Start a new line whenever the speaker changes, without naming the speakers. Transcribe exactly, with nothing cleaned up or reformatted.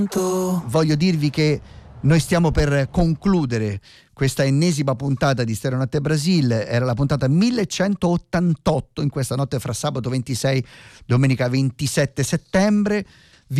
Voglio dirvi che noi stiamo per concludere questa ennesima puntata di Stereo Notte Brasil. Era la puntata millecentottantotto in questa notte fra sabato ventisei domenica ventisette settembre.